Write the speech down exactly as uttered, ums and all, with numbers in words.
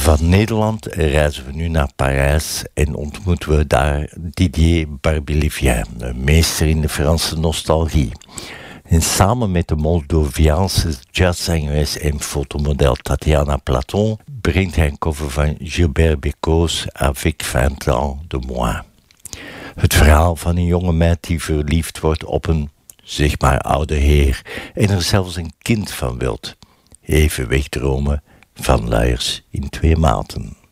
Van Nederland reizen we nu naar Parijs en ontmoeten we daar Didier Barbelivien, een meester in de Franse nostalgie. En samen met de Moldoviaanse jazzzangeres en fotomodel Tatiana Platon brengt hij een cover van Gilbert Bécaud Avec vingt ans de moi. Het verhaal van een jonge meid die verliefd wordt op een, zeg maar, oude heer en er zelfs een kind van wilt. Even wegdromen van luiers in twee maten.